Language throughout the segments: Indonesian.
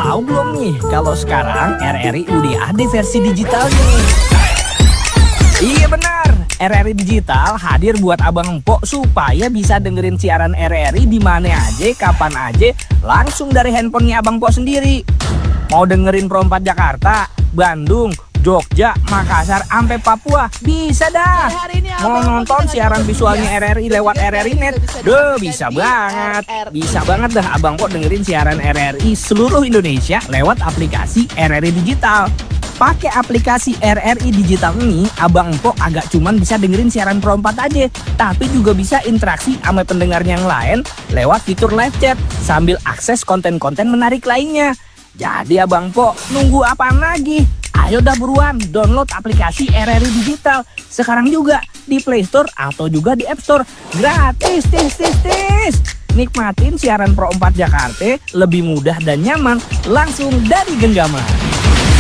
tahu belum nih kalau sekarang RRI udah ada versi digitalnya nih? Iya benar, RRI Digital hadir buat abang empok supaya bisa dengerin siaran RRI di mana aja, kapan aja, langsung dari handphonenya abang empok sendiri. Mau dengerin Pro 4 Jakarta, Bandung, Jogja, Makassar, sampai Papua, bisa dah. Mau nonton siaran visualnya RRI lewat RRI Net, bisa banget. Bisa banget dah abang empok dengerin siaran RRI seluruh Indonesia lewat aplikasi RRI Digital. Pakai aplikasi RRI Digital ini, abang empok agak cuman bisa dengerin siaran Pro 4 aja, tapi juga bisa interaksi sama pendengar yang lain lewat fitur live chat sambil akses konten-konten menarik lainnya. Jadi abang empok nunggu apaan lagi? Ayo dah buruan download aplikasi RRI Digital sekarang juga di Play Store atau juga di App Store. Gratis, tis. Nikmatin siaran Pro 4 Jakarta lebih mudah dan nyaman langsung dari genggaman.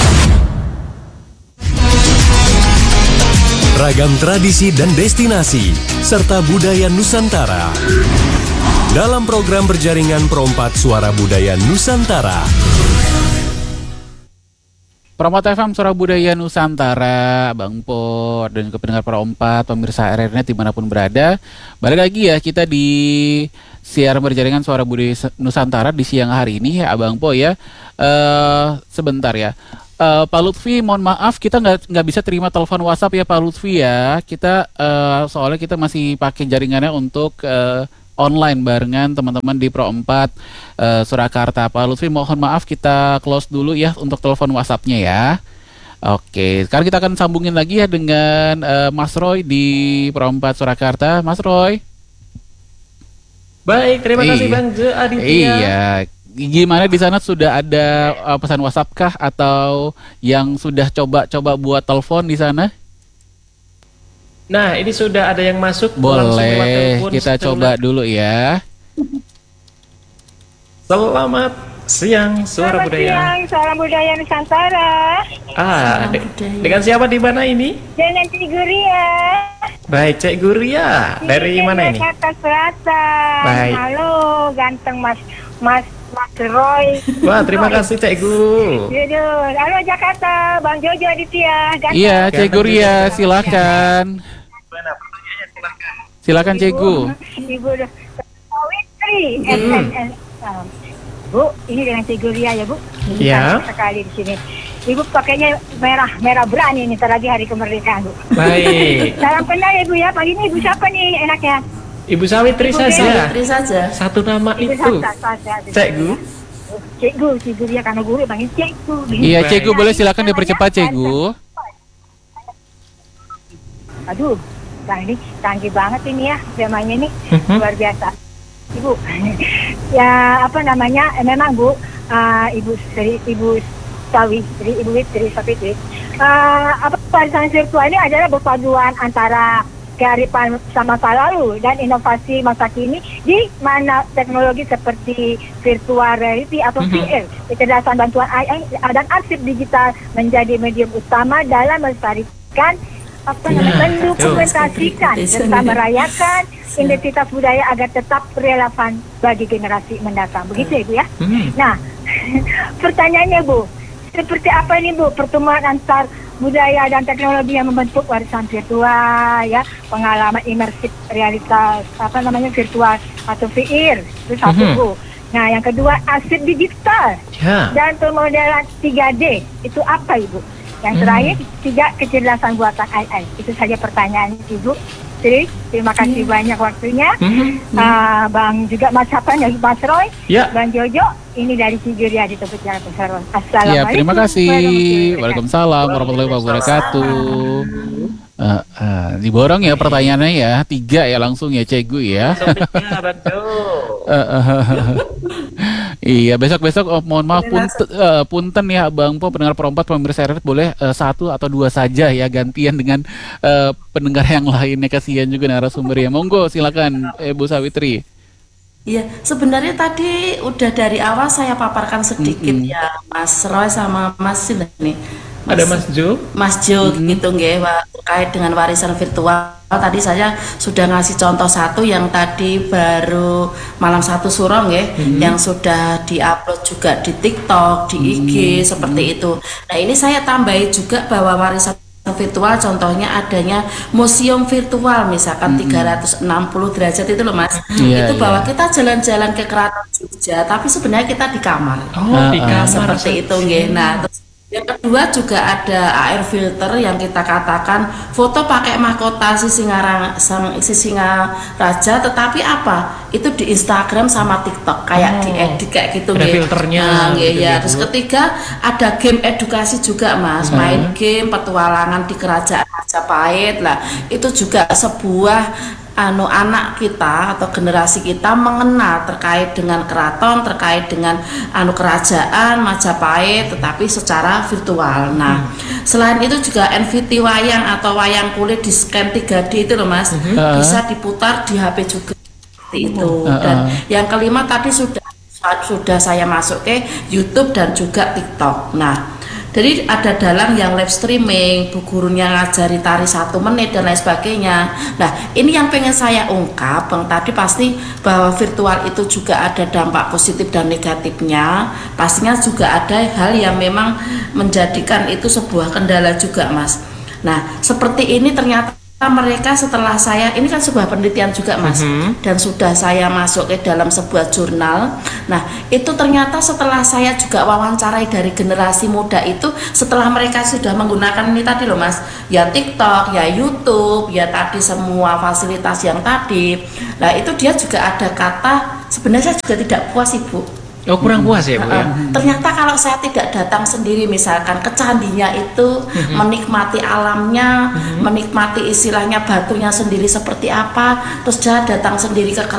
Ragam tradisi dan destinasi, serta budaya Nusantara. Dalam program berjaringan Pro 4 Suara Budaya Nusantara. Pro 4 FM Suara Budaya Nusantara, Bang Po, dan juga pendengar Pro 4, pemirsa RRI dimanapun berada. Balik lagi ya kita di siaran berjaringan Suara Budaya Nusantara di siang hari ini ya Abang Po ya. Sebentar ya. Pak Lutfi, mohon maaf kita nggak bisa terima telepon WhatsApp ya Pak Lutfi ya. Kita soalnya kita masih pakai jaringannya untuk online barengan teman-teman di Pro 4 Surakarta. Pak Lutfi, mohon maaf kita close dulu ya untuk telepon WhatsApp-nya ya. Oke, sekarang kita akan sambungin lagi ya dengan Mas Roy di Pro 4 Surakarta. Mas Roy. Baik, terima kasih Bang Jo Aditya. Iya. Gimana di sana, sudah ada pesan WhatsApp kah atau yang sudah coba buat telepon di sana? Nah, ini sudah ada yang masuk. Boleh, kita coba dulu ya. Selamat siang, Suara Budaya. Selamat siang, Suara Budaya Nusantara. Dengan siapa di mana ini? Dengan Cik Guria. Baik, Cik Guria. Dari mana ini? Jakarta Selatan. Baik. Halo, ganteng Mas Roy. Wah, terima kasih Cik Gu. Halo Jakarta, Bang Jojo Aditya. Iya, Cik Guria, silakan. Mana pertanyaannya, silakan. Silakan Cik Gu. Ibu Sawitri. Bu, ini dengan Cik Guria ya Bu. Iya. Sekali di sini. Ibu pakainya merah berani nih, lagi hari kemerdekaan Bu. Baik. Salam kenal ya Bu ya. Pagi ini Ibu siapa nih enaknya? Ibu Sawitri saja. Sawitri saja. Satu nama Ibu itu. Cik Gu. Cik Guria karena guru panggil Cik Gu. Iya, Cik Gu, boleh silakan dipercepat Cik Gu. Aduh, Bang ini canggih banget ini ya, temanya ini luar biasa. Ibu, ya apa namanya? Memang Bu, Ibu Sawitri. Apa warisan virtual ini adalah perpaduan antara kearifan sama masa lalu dan inovasi masa kini di mana teknologi seperti virtual reality atau VR, kecerdasan bantuan AI dan arsip digital menjadi medium utama dalam melestarikan mendokumentasikan serta merayakan identitas budaya agar tetap relevan bagi generasi mendatang. Begitu ya Bu ya. Nah, pertanyaannya Bu, seperti apa ini Bu pertemuan antar budaya dan teknologi yang membentuk warisan virtual ya, pengalaman imersif realitas virtual atau VR itu satu Bu. Nah yang kedua arsip digital dan pemodelan 3D itu apa Ibu? Yang terakhir 3 kecerdasan buatan AI. Itu saja pertanyaan Ibu. Jadi terima kasih banyak waktunya. Bang juga Mas Roy, Bang Jojo, ini dari Cijuria di Tebet Jakarta Selatan. Assalamualaikum. Ya, terima kasih. Waalaikumsalam warahmatullahi wabarakatuh. Diborong ya pertanyaannya ya, 3 ya langsung ya Cik Gu ya. Iya, besok mohon maaf punten ya Bang Po, pendengar Pro 4 pemirsa RRI boleh 1 atau 2 saja ya, gantian dengan pendengar yang lainnya, kasihan juga narasumber ya. Monggo silakan Bu Sawitri. Iya, sebenarnya tadi udah dari awal saya paparkan sedikit ya Mas Roy sama Mas Ada Mas Jo. Mas Jo gitu nggih, terkait dengan warisan virtual. Tadi saya sudah ngasih contoh satu yang tadi baru malam satu suro nggih, yang sudah diupload juga di TikTok, di IG seperti itu. Nah, ini saya tambahi juga bahwa warisan virtual contohnya adanya museum virtual misalkan 360 derajat itu loh Mas. Itu bahwa kita jalan-jalan ke Keraton Jogja tapi sebenarnya kita di kamar. Di kamar seperti itu nggih. Nah, terus yang kedua juga ada AR filter yang kita katakan foto pakai mahkota Sisingaraja, tetapi apa? Itu di Instagram sama TikTok kayak diedit kayak gitu ada filternya. Ya. Terus ketiga ada game edukasi juga Mas, main game petualangan di kerajaan Majapahit lah. Itu juga sebuah anak kita atau generasi kita mengenal terkait dengan keraton, terkait dengan kerajaan Majapahit, tetapi secara virtual. Nah, selain itu juga NFT wayang atau wayang kulit di scan 3D itu loh Mas, bisa diputar di HP juga itu. Dan yang kelima tadi sudah saya masuk ke YouTube dan juga TikTok. Nah, jadi ada dalang yang live streaming, bu gurunya ngajari tari 1 menit dan lain sebagainya. Nah, ini yang pengen saya ungkap, Bang, tadi pasti bahwa virtual itu juga ada dampak positif dan negatifnya. Pastinya juga ada hal yang memang menjadikan itu sebuah kendala juga, Mas. Nah, seperti ini ternyata mereka setelah saya, ini kan sebuah penelitian juga Mas, dan sudah saya masuk ke dalam sebuah jurnal. Nah, itu ternyata setelah saya juga wawancarai dari generasi muda itu, setelah mereka sudah menggunakan ini tadi loh Mas, ya TikTok, ya YouTube, ya tadi semua fasilitas yang tadi. Nah, itu dia juga ada kata, sebenarnya saya juga tidak puas Ibu. Oh, kurang puas ya Bu ya? Ternyata kalau saya tidak datang sendiri misalkan ke candinya itu, menikmati alamnya, menikmati istilahnya batunya sendiri seperti apa, terus saya datang sendiri ke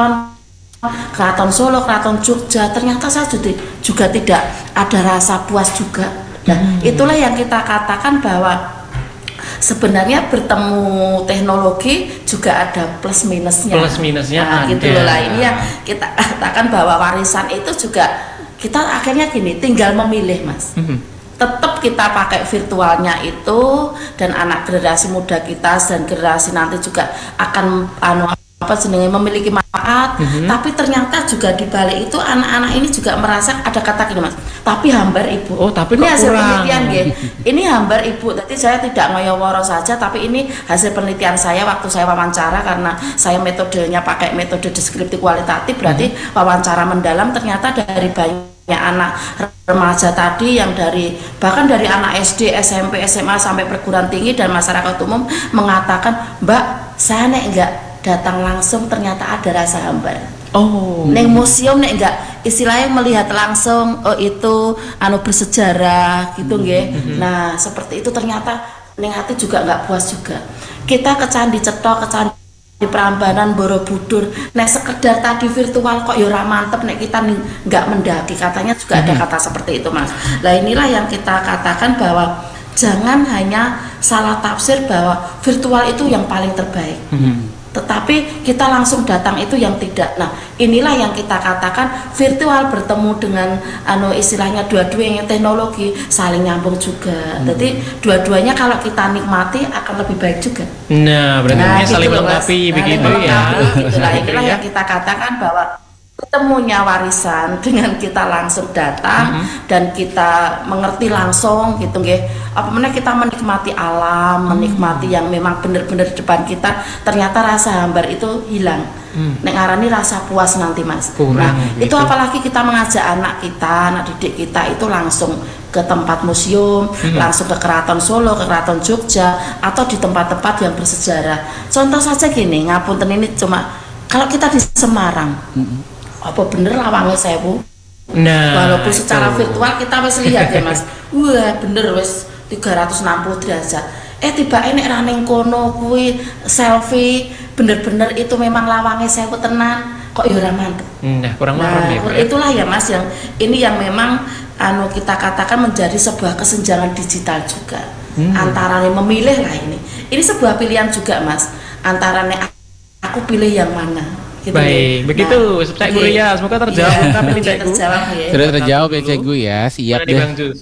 Keraton Solo, Keraton Jogja, ternyata saya juga tidak ada rasa puas juga. Nah, itulah yang kita katakan bahwa sebenarnya bertemu teknologi juga ada plus minusnya. Plus minusnya nah, ada. Gitu loh lah. Ini yang kita katakan bahwa warisan itu juga kita akhirnya gini, tinggal memilih Mas. Tetap kita pakai virtualnya itu, dan anak generasi muda kita dan generasi nanti juga akan memiliki manfaat. Tapi ternyata juga di balik itu anak-anak ini juga merasa ada kata gini Mas, tapi hambar Ibu. Oh, tapi ini kok hasil kurang. penelitian ini hambar Ibu. Jadi saya tidak ngoyo-woro saja, tapi ini hasil penelitian saya waktu saya wawancara, karena saya metodenya pakai metode deskriptif kualitatif, berarti wawancara mendalam. Ternyata dari banyak anak remaja tadi yang bahkan dari anak SD, SMP, SMA sampai perguruan tinggi dan masyarakat umum mengatakan, Mbak, saya enggak datang langsung ternyata ada rasa hambar. Neng museum nek enggak istilahnya melihat langsung itu bersejarah gitu nggih. Nah, seperti itu ternyata neng hati juga enggak puas juga. Kita ke Candi Cetok, ke Candi Prambanan, Borobudur, nek sekedar tadi virtual kok ya ora mantep nek kita enggak mendaki. Katanya juga ada kata seperti itu, Mas. Nah, inilah yang kita katakan bahwa jangan hanya salah tafsir bahwa virtual itu yang paling terbaik. Tetapi kita langsung datang itu yang tidak. Nah, inilah yang kita katakan virtual bertemu dengan istilahnya dua-duanya teknologi saling nyambung juga. Jadi dua-duanya kalau kita nikmati akan lebih baik juga. Nah, berarti saling melengkapi begitu ya. Nah, inilah yang kita katakan bahwa ketemunya warisan dengan kita langsung datang dan kita mengerti langsung gitu nggih. Apamane kita menikmati alam, menikmati yang memang benar-benar di depan kita, ternyata rasa hambar itu hilang. Nek ngarani rasa puas nanti Mas. Nah, gitu. Itu apalagi kita mengajak anak kita, anak didik kita itu langsung ke tempat museum, langsung ke Keraton Solo, ke Keraton Jogja, atau di tempat-tempat yang bersejarah. Contoh saja gini, ngapunten ini cuma kalau kita di Semarang, apa bener lawangnya sewu? Nah, walaupun secara virtual kita wis lihat ya Mas, wah bener wis 360 derajat. Tiba nek ra ning kono kuwi selfie bener-bener itu memang lawangnya sewu tenan, kok ya ora mantep. Nah, kurang ya. Itulah ya Mas yang ini yang memang kita katakan menjadi sebuah kesenjangan digital juga. Antara memilih lah ini. Ini sebuah pilihan juga Mas. Antara aku pilih yang mana. Gitu Baik, ya. begitu. Nah, Cek Guru ya, semoga terjawab iya, lengkap ini Cekgu. terjawab ya. Sudah terjawab ya Cekgu ya, siap Mana nih, deh. Bang Jus?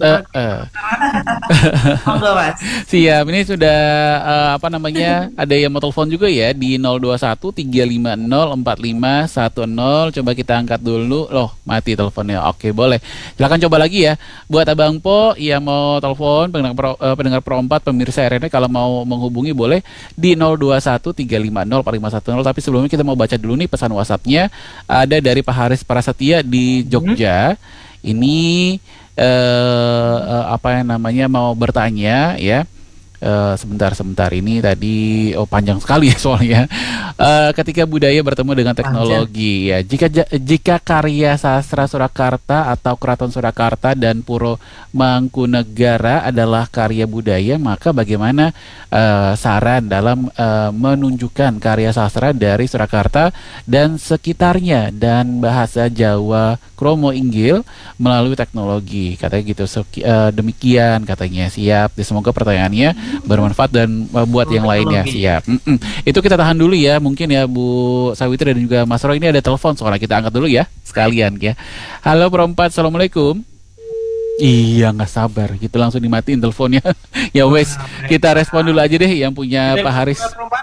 Monggo Mas. Siap, ini sudah apa namanya? Ada yang mau telepon juga ya di 021 350 4510. Coba kita angkat dulu. Loh, mati teleponnya. Oke, boleh. Silakan coba lagi ya. Buat Abang Po yang mau telepon pendengar Pro 4 pemirsa RNE kalau mau menghubungi boleh di 021 350 4510. Tapi sebelumnya kita mau baca dulu nih pesan WhatsApp-nya. Ada dari Pak Haris Prasetya di Jogja. Ini apa yang namanya mau bertanya ya. Sebentar ini tadi panjang sekali ya soalnya. Ketika budaya bertemu dengan teknologi ya, jika karya sastra Surakarta atau Keraton Surakarta dan Puro Mangkunegara adalah karya budaya, maka bagaimana saran dalam menunjukkan karya sastra dari Surakarta dan sekitarnya dan bahasa Jawa Kromo Inggil melalui teknologi, katanya gitu. Demikian katanya. Siap. Semoga pertanyaannya bermanfaat dan buat yang lainnya. Siap. Itu kita tahan dulu ya, mungkin ya Bu Sawitri dan juga Mas Roy. Ini ada telepon soalnya, kita angkat dulu ya sekalian ya. Halo Pro 4, Assalamualaikum. Iya, nggak sabar gitu langsung dimatiin teleponnya. Ya wes, kita respon dulu aja deh yang punya Pak Haris.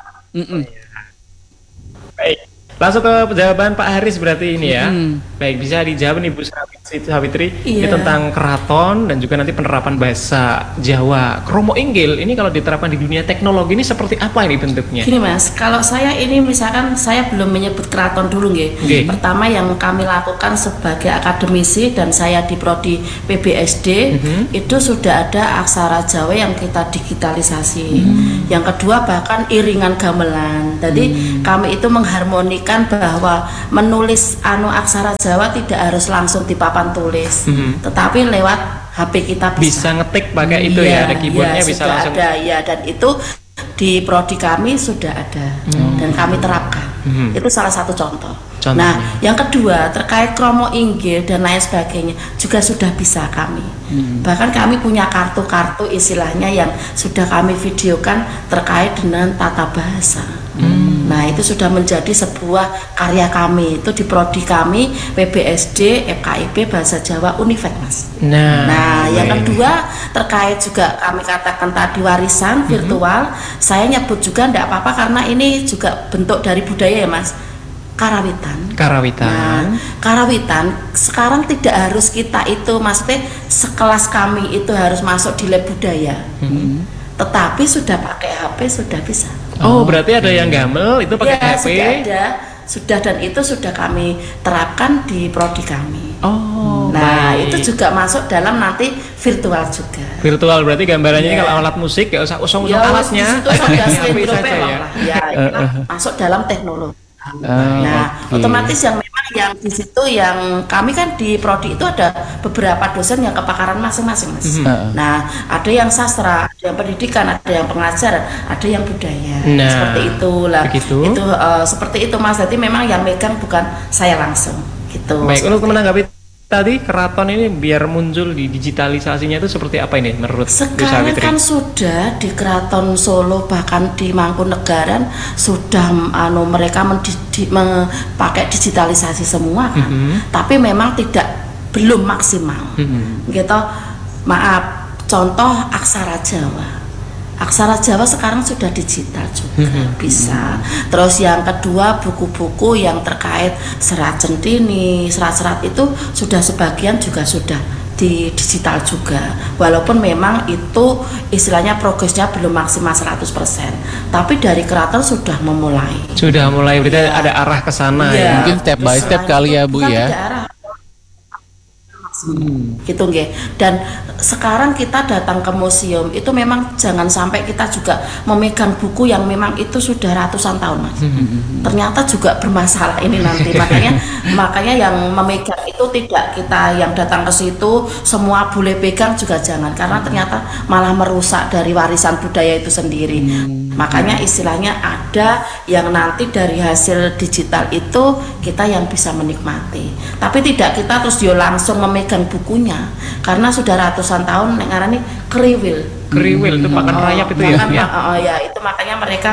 Baik. Langsung ke jawaban Pak Haris berarti ini ya. Baik, bisa dijawab nih Bu Sawitri. Ini Iya. tentang keraton dan juga nanti penerapan bahasa Jawa Kromo Inggil. Ini kalau diterapkan di dunia teknologi ini seperti apa ini bentuknya? Gini Mas, kalau saya ini misalkan saya belum menyebut keraton dulu nggih. Oke. Pertama yang kami lakukan sebagai akademisi dan saya di prodi PBSD itu sudah ada aksara Jawa yang kita digitalisasi. Yang kedua bahkan iringan gamelan. Jadi kami itu mengharmonikan bahwa menulis aksara Jawa tidak harus langsung di papan tulis, tetapi lewat HP kita Bisa ngetik pakai itu ya, ada keyboardnya bisa sudah langsung. ada ya, dan itu di prodi kami sudah ada dan kami terapkan. Itu salah satu contoh. Nah, yang kedua terkait Kromo Inggil dan lain sebagainya juga sudah bisa kami. Bahkan kami punya kartu-kartu istilahnya yang sudah kami videokan terkait dengan tata bahasa. Nah, itu sudah menjadi sebuah karya kami. Itu di prodi kami PBSD FKIP Bahasa Jawa Unifek, Mas. Nah, yang kedua terkait juga kami katakan tadi warisan virtual, saya nyebut juga enggak apa-apa karena ini juga bentuk dari budaya ya, Mas. Karawitan. Nah, karawitan sekarang tidak harus kita itu, maksudnya sekelas kami itu harus masuk di lab budaya. Tetapi sudah pakai HP sudah bisa. Oh, berarti ada yang gamel itu pakai HP. Sudah ada, sudah, dan itu sudah kami terapkan di prodi kami. Oh, nah baik. itu juga masuk dalam nanti virtual juga. Virtual berarti gambarannya ini kalau alat musik gak usah usung alatnya. Itu saja HP saja ya. Ya, itu masuk dalam teknologi. Nah, otomatis yang memang yang di situ yang kami kan di prodi itu ada beberapa dosen yang kepakaran masing-masing, Mas. Nah, ada yang sastra, ada yang pendidikan, ada yang pengajaran, ada yang budaya. Nah, seperti itulah. begitu. Itu seperti itu, Mas. Jadi memang yang megang bukan saya langsung, gitu. Baik, untuk menanggapi tadi keraton ini biar muncul di digitalisasinya itu seperti apa ini menurut Bu Sekarang Sawitri? kan sudah di Keraton Solo bahkan di Mangkunegaran sudah mereka pakai digitalisasi semua kan. Tapi memang belum maksimal. Gitu. Maaf, contoh aksara Jawa. Aksara Jawa sekarang sudah digital juga bisa. Terus yang kedua buku-buku yang terkait serat centini, serat-serat itu sudah sebagian juga sudah di digital juga. Walaupun memang itu istilahnya progresnya belum maksimal 100%. Tapi dari keraton sudah memulai. Sudah mulai berarti ada arah ke sana ya. Mungkin step by step kali ya Bu Bukan ya. tidak arah. Gitu nggih. Dan sekarang kita datang ke museum itu memang jangan sampai kita juga memegang buku yang memang itu sudah ratusan tahun, Mas. Ternyata juga bermasalah ini nanti. makanya yang memegang itu tidak kita yang datang ke situ semua boleh pegang juga jangan, karena ternyata malah merusak dari warisan budaya itu sendiri. Makanya istilahnya ada yang nanti dari hasil digital itu kita yang bisa menikmati. Tapi tidak kita terus dia langsung memegang bukunya karena sudah ratusan tahun ngarani kriwil. Kriwil itu pakan rayap itu ya. Ya, itu makanya mereka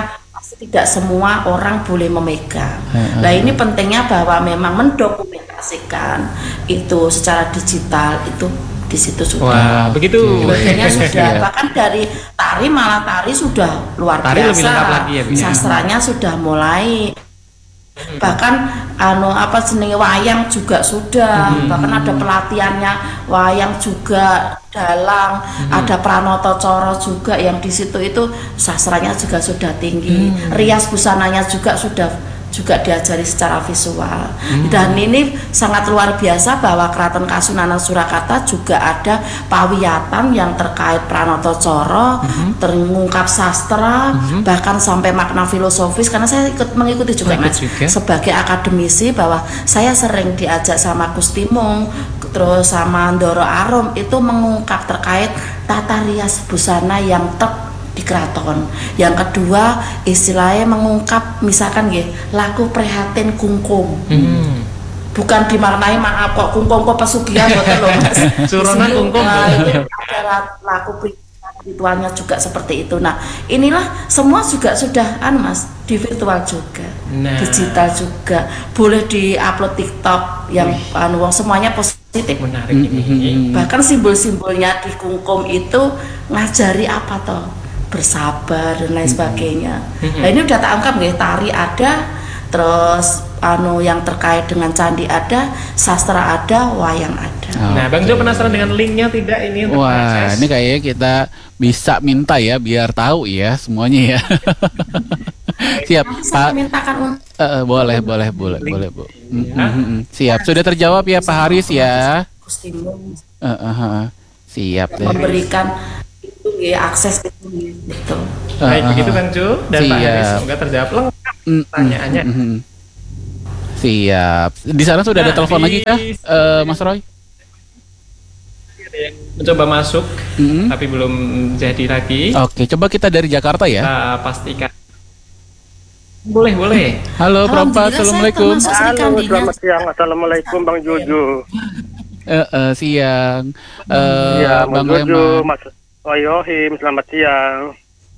tidak semua orang boleh memegang. Nah ini pentingnya bahwa memang mendokumentasikan itu secara digital itu di situ sudah. Wah, begitu. Sebetulnya sudah bahkan dari tari malah tari sudah luar Tari lebih biasa. lengkap lagi ya, Bu, ya? Sastranya sudah mulai. Bahkan apa jenenge wayang juga sudah, bahkan ada pelatihannya wayang juga, dalang, ada pranoto coro juga yang di situ itu sastranya juga sudah tinggi, rias busananya juga diajari secara visual. Dan ini sangat luar biasa bahwa Keraton Kasunanan Surakarta juga ada pawiyatan yang terkait pranoto coro, terungkap sastra, bahkan sampai makna filosofis, karena saya mengikuti juga Mas sebagai akademisi, bahwa saya sering diajak sama Gus Timung terus sama Ndoro Arum itu mengungkap terkait tata rias busana yang di keraton. Yang kedua istilahnya mengungkap misalkan laku prihatin kungkum. Bukan dimaknai maaf kok kungkum kok pesugihan betul loh Mas. Suronan kungkum. Itu ada laku prihatin ritualnya juga seperti itu. Nah, inilah semua juga sudah Mas di virtual juga. Digital juga. Boleh di-upload TikTok yang semuanya positif. Menarik ini. Bahkan simbol-simbolnya di kungkum itu ngajari apa toh? Bersabar dan lain sebagainya. Nah ini udah tak angkat tari ada, terus yang terkait dengan candi ada, sastra ada, wayang ada. Nah, Bang Jo penasaran dengan linknya tidak ini untuk akses? Ini kayaknya kita bisa minta ya biar tahu ya semuanya ya. Siap, Pak. Mintakan boleh Bu. Siap, sudah terjawab ya Pak Haris ya. Siap deh. Memberikan akses itu gitu. Baik begitu Bang Jo dan Pak Haris, semoga terjawab lengkap pertanyaannya. Siap. Di sana sudah ada telepon lagi kah, Mas Roy? Mencoba masuk, tapi belum jadi lagi. Oke, coba kita dari Jakarta ya. Kita pastikan. Boleh. Halo, Perempat. Assalamualaikum. Halo, selamat siang. Assalamualaikum, Bang Jojo. Siang. Iya, Bang Jojo, Leman. Mas Yohim, selamat siang.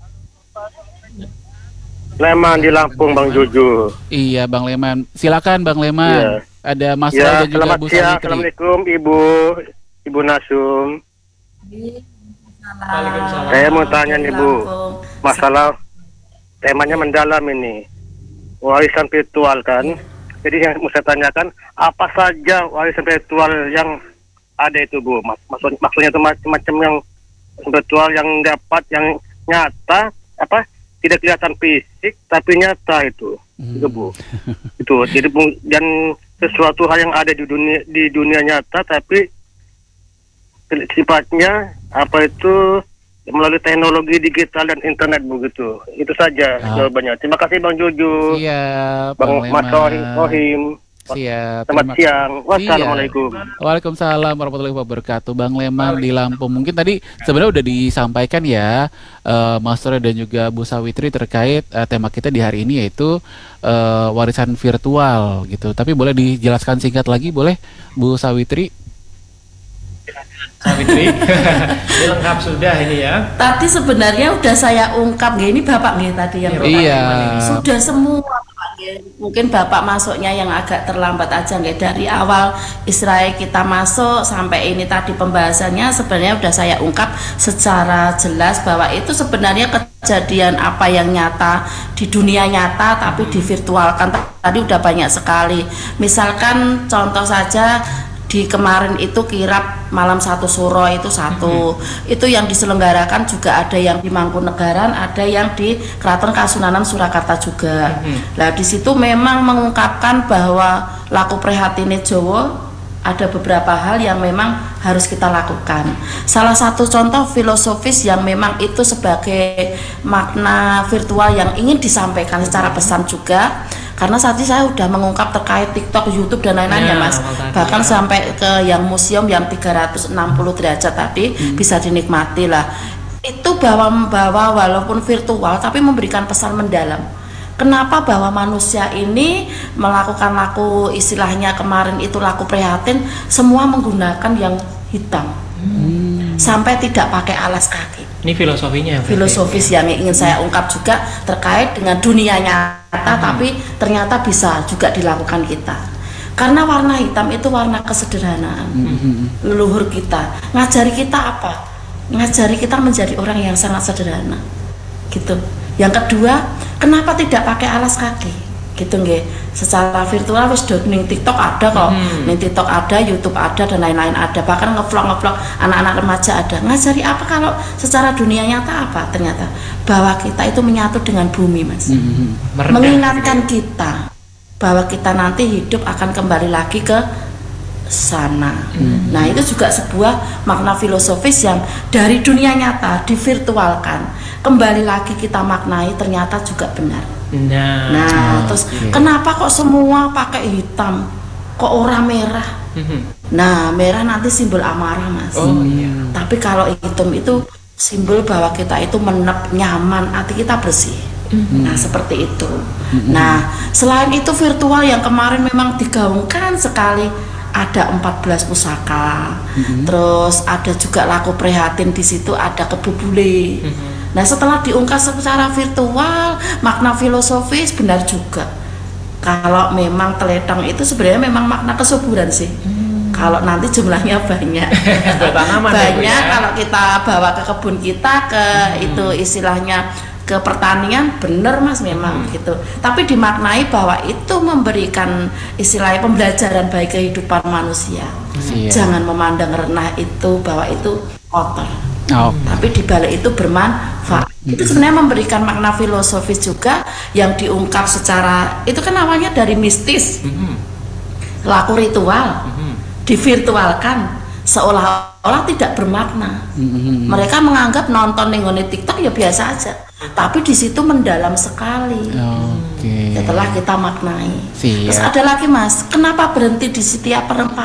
Leman di Lampung, Bang Jojo. Iya, Bang Leman. Silakan, Bang Leman. Iya. Ada Mas Roy Ya, dan juga selamat Bu siang. Sawitri. Assalamualaikum, Ibu Nasum. Waalaikumsalam. Saya mau tanya nih, Bu. Masalah temanya mendalam ini. Warisan virtual kan. Jadi yang mau saya tanyakan, apa saja warisan virtual yang ada itu, Bu? Maksudnya itu macam-macam yang virtual yang dapat, yang nyata, tidak kelihatan fisik tapi nyata itu Bu. Itu jadi dan sesuatu hal yang ada di dunia nyata tapi sifatnya melalui teknologi digital dan internet begitu. Itu saja jawabannya. Terima kasih Bang Jojo. Iya, Bang Mas Rohim. Siap. Selamat siang. Wassalamualaikum. Waalaikumsalam warahmatullahi wabarakatuh. Bang Leman di Lampung. Mungkin tadi sebenarnya udah disampaikan ya, Mas Roy dan juga Bu Sawitri terkait tema kita di hari ini yaitu warisan virtual gitu. Tapi boleh dijelaskan singkat lagi, boleh Bu Sawitri? Sawitri, ini lengkap sudah ini ya. Tadi sebenarnya udah saya ungkap ini Bapak tadi yang sudah semua Bapak. Mungkin Bapak masuknya yang agak terlambat aja dari awal Israel kita masuk sampai ini tadi pembahasannya sebenarnya udah saya ungkap secara jelas bahwa itu sebenarnya kejadian apa yang nyata di dunia nyata tapi divirtualkan tadi udah banyak sekali. Misalkan contoh saja di kemarin itu kirap malam satu suro itu satu, itu yang diselenggarakan juga ada yang di Mangkunegaran, ada yang di Keraton Kasunanan Surakarta juga. Nah di situ memang mengungkapkan bahwa laku prihatine Jawa ada beberapa hal yang memang harus kita lakukan. Salah satu contoh filosofis yang memang itu sebagai makna virtual yang ingin disampaikan secara pesan juga. Karena saat ini saya sudah mengungkap terkait TikTok, YouTube dan lain-lain ya Mas. Bahkan sampai ke yang museum yang 360 derajat tadi bisa dinikmati lah. Itu bahwa walaupun virtual tapi memberikan pesan mendalam. Kenapa bahwa manusia ini melakukan laku istilahnya kemarin itu laku prihatin semua menggunakan yang hitam. Sampai tidak pakai alas kaki. Ini filosofinya. Filosofis yang ingin saya ungkap juga terkait dengan dunia nyata, tapi ternyata bisa juga dilakukan kita. Karena warna hitam itu warna kesederhanaan. Leluhur kita ngajari kita apa? Ngajari kita menjadi orang yang sangat sederhana, gitu. Yang kedua, kenapa tidak pakai alas kaki? Gitu nggih. Secara virtual wis do ning TikTok ada kok. Ning TikTok ada, YouTube ada dan lain-lain ada. Bahkan ngevlog anak-anak remaja ada. Ngajari apa kalau secara dunia nyata apa? Ternyata bahwa kita itu menyatu dengan bumi, Mas. Mengingatkan kita bahwa kita nanti hidup akan kembali lagi ke sana. Nah, itu juga sebuah makna filosofis yang dari dunia nyata divirtualkan. Kembali lagi kita maknai ternyata juga benar. Nah, terus kenapa kok semua pakai hitam? Kok orang merah? Nah, merah nanti simbol amarah, Mas. Tapi kalau hitam itu simbol bahwa kita itu nyaman, hati kita bersih. Nah, seperti itu. Nah, selain itu virtual yang kemarin memang digaungkan sekali, ada 14 pusaka. Terus ada juga laku prihatin, di situ ada Kebu Bule. Nah, setelah diungkap secara virtual, makna filosofis benar juga. Kalau memang teletang itu sebenarnya memang makna kesuburan sih. Kalau nanti jumlahnya banyak, banyak kalau kita bawa ke kebun kita, ke itu istilahnya ke pertanian, bener Mas memang gitu. Tapi dimaknai bahwa itu memberikan istilahnya pembelajaran bagi kehidupan manusia. Jangan memandang rendah itu bahwa itu kotor. Tapi dibalik itu bermanfaat. Itu sebenarnya memberikan makna filosofis juga yang diungkap secara, itu kan awalnya dari mistis, laku ritual, divirtualkan seolah-olah tidak bermakna. Mereka menganggap nonton nengone TikTok ya biasa aja, tapi di situ mendalam sekali. Setelah kita maknai. Terus ada lagi Mas, kenapa berhenti di setiap perempatan?